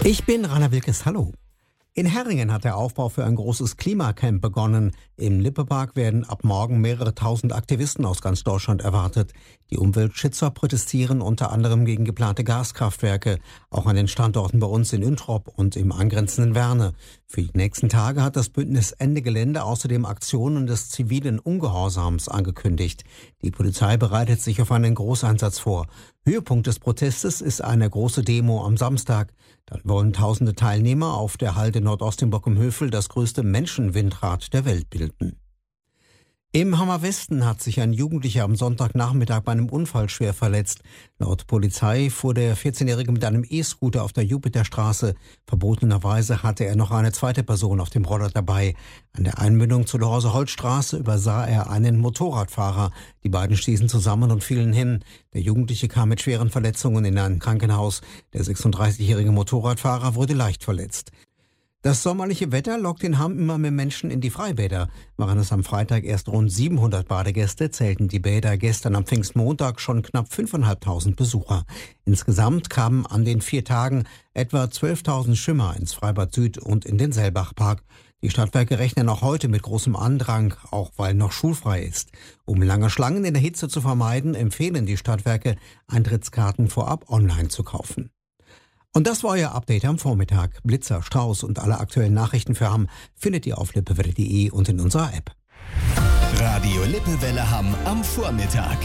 Ich bin Rainer Wilkes, hallo. In Herringen hat der Aufbau für ein großes Klimacamp begonnen. Im Lippepark werden ab morgen mehrere tausend Aktivisten aus ganz Deutschland erwartet. Die Umweltschützer protestieren unter anderem gegen geplante Gaskraftwerke, auch an den Standorten bei uns in Üntrop und im angrenzenden Werne. Für die nächsten Tage hat das Bündnis Ende Gelände außerdem Aktionen des zivilen Ungehorsams angekündigt. Die Polizei bereitet sich auf einen Großeinsatz vor. Höhepunkt des Protestes ist eine große Demo am Samstag. Dann wollen tausende Teilnehmer auf der Halde Nordost in Bockenhövel das größte Menschenwindrad der Welt bilden. Im Hammerwesten hat sich ein Jugendlicher am Sonntagnachmittag bei einem Unfall schwer verletzt. Laut Polizei fuhr der 14-Jährige mit einem E-Scooter auf der Jupiterstraße. Verbotenerweise hatte er noch eine zweite Person auf dem Roller dabei. An der Einmündung zur Lorse-Holzstraße übersah er einen Motorradfahrer. Die beiden stießen zusammen und fielen hin. Der Jugendliche kam mit schweren Verletzungen in ein Krankenhaus. Der 36-jährige Motorradfahrer wurde leicht verletzt. Das sommerliche Wetter lockt in Hamm immer mehr Menschen in die Freibäder. Waren es am Freitag erst rund 700 Badegäste, zählten die Bäder gestern am Pfingstmontag schon knapp 5.500 Besucher. Insgesamt kamen an den 4 Tagen etwa 12.000 Schwimmer ins Freibad Süd und in den Sellbachpark. Die Stadtwerke rechnen auch heute mit großem Andrang, auch weil noch schulfrei ist. Um lange Schlangen in der Hitze zu vermeiden, empfehlen die Stadtwerke, Eintrittskarten vorab online zu kaufen. Und das war euer Update am Vormittag. Blitzer, Staus und alle aktuellen Nachrichten für Hamm findet ihr auf lippewelle.de und in unserer App. Radio Lippewelle Hamm am Vormittag.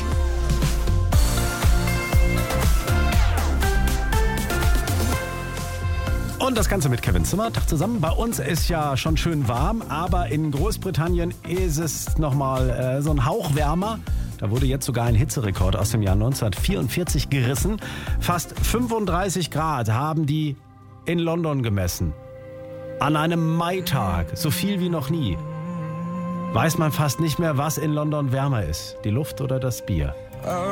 Und das Ganze mit Kevin Zimmer. Tag zusammen. Bei uns ist ja schon schön warm, aber in Großbritannien ist es nochmal so ein Hauch wärmer. Da wurde jetzt sogar ein Hitzerekord aus dem Jahr 1944 gerissen. Fast 35 Grad haben die in London gemessen. An einem Maitag, so viel wie noch nie. Weiß man fast nicht mehr, was in London wärmer ist. Die Luft oder das Bier.